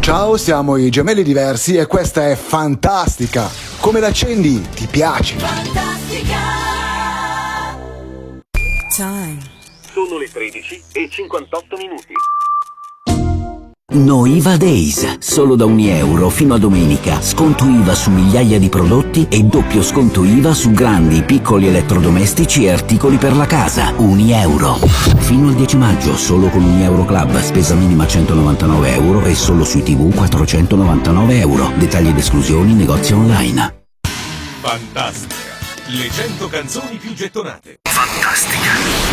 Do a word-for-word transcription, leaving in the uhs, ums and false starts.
Ciao, siamo i Gemelli Diversi e questa è Fantastica. Come l'accendi? Ti piace? Fantastica. Time. Sono le tredici e cinquantotto minuti. No I V A Days, solo da un euro fino a domenica. Sconto I V A su migliaia di prodotti e doppio sconto I V A su grandi, piccoli elettrodomestici e articoli per la casa. Un euro. Fino al dieci maggio, solo con un euro club, spesa minima centonovantanove euro e solo sui tivù quattrocentonovantanove euro. Dettagli ed esclusioni, negozi online. Fantastica. Le cento canzoni più gettonate. Fantastica.